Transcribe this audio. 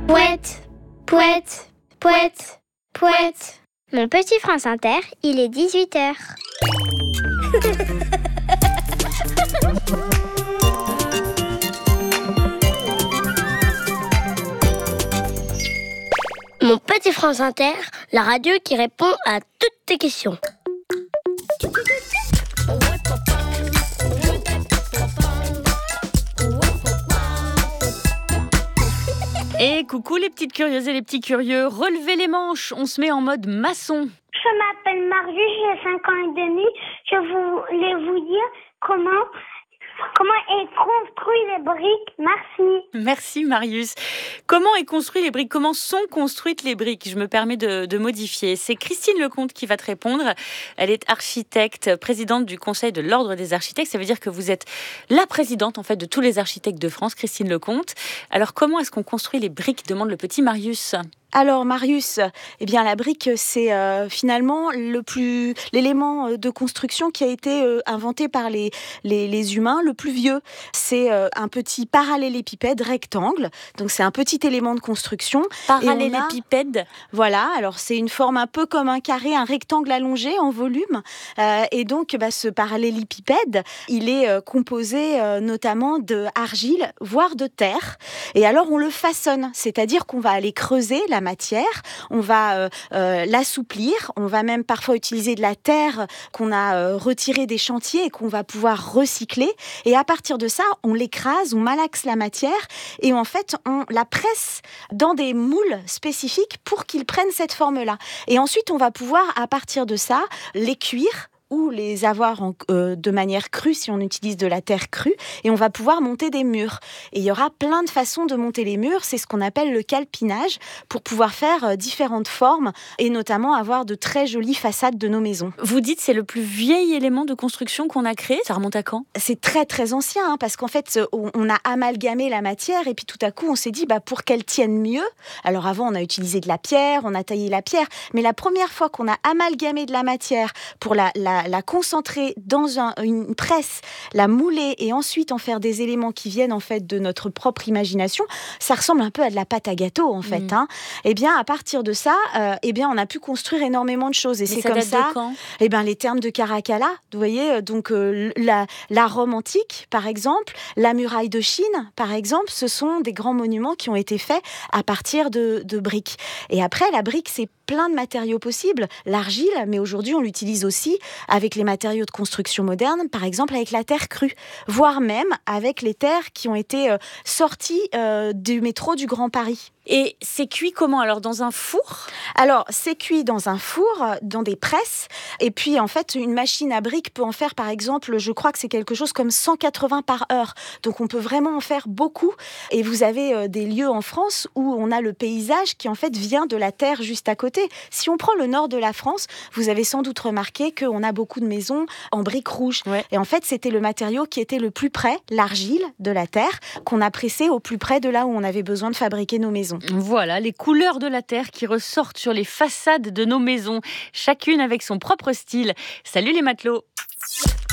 Pouette, pouette, pouette, pouette. Mon petit France Inter, il est 18h. Mon petit France Inter, la radio qui répond à toutes tes questions. Et coucou les petites curieuses et les petits curieux, relevez les manches, on se met en mode maçon. Je m'appelle Marius, j'ai 5 ans et demi. Je voulais vous dire comment est construit les briques. Merci. Merci Marius. Comment est construit les briques? Comment sont construites les briques? Je me permets de modifier. C'est Christine Lecomte qui va te répondre. Elle est architecte, présidente du Conseil de l'Ordre des architectes. Ça veut dire que vous êtes la présidente en fait de tous les architectes de France, Christine Lecomte. Alors comment est-ce qu'on construit les briques? Demande le petit Marius. Alors Marius, la brique c'est finalement l'élément de construction qui a été inventé par les humains, le plus vieux. C'est un petit parallélépipède rectangle, donc c'est un petit élément de construction. Parallélépipède. Voilà, alors c'est une forme un peu comme un carré, un rectangle allongé en volume. Et donc ce parallélépipède, il est composé notamment d'argile, voire de terre. Et alors on le façonne, c'est-à-dire qu'on va aller creuser la matière, on va l'assouplir, on va même parfois utiliser de la terre qu'on a retirée des chantiers et qu'on va pouvoir recycler. Et à partir de ça, on l'écrase, on malaxe la matière et en fait, on la presse dans des moules spécifiques pour qu'ils prennent cette forme-là. Et ensuite, on va pouvoir, à partir de ça, les cuire ou les avoir de manière crue si on utilise de la terre crue, et on va pouvoir monter des murs. Et il y aura plein de façons de monter les murs, c'est ce qu'on appelle le calpinage, pour pouvoir faire différentes formes et notamment avoir de très jolies façades de nos maisons. Vous dites c'est le plus vieil élément de construction qu'on a créé, ça remonte à quand? C'est très très ancien, parce qu'en fait on a amalgamé la matière et puis tout à coup on s'est dit pour qu'elle tienne mieux, alors avant on a utilisé de la pierre, on a taillé la pierre, mais la première fois qu'on a amalgamé de la matière pour la concentrer dans une presse, la mouler et ensuite en faire des éléments qui viennent en fait de notre propre imagination, ça ressemble un peu à de la pâte à gâteau en fait. Et bien à partir de ça, on a pu construire énormément de choses. Et mais c'est ça comme date ça. De quand? Les termes de Caracalla, vous voyez, donc la Rome antique par exemple, la muraille de Chine par exemple, ce sont des grands monuments qui ont été faits à partir de briques. Et après la brique c'est plein de matériaux possibles, l'argile, mais aujourd'hui on l'utilise aussi avec les matériaux de construction moderne, par exemple avec la terre crue, voire même avec les terres qui ont été sorties du métro du Grand Paris. Et c'est cuit comment alors? Dans un four? Alors, c'est cuit dans un four, dans des presses. Et puis, en fait, une machine à briques peut en faire, par exemple, je crois que c'est quelque chose comme 180 par heure. Donc, on peut vraiment en faire beaucoup. Et vous avez des lieux en France où on a le paysage qui, en fait, vient de la terre juste à côté. Si on prend le nord de la France, vous avez sans doute remarqué qu'on a beaucoup de maisons en briques rouges. Ouais. Et en fait, c'était le matériau qui était le plus près, l'argile de la terre, qu'on a pressé au plus près de là où on avait besoin de fabriquer nos maisons. Voilà, les couleurs de la terre qui ressortent sur les façades de nos maisons, chacune avec son propre style. Salut les matelots!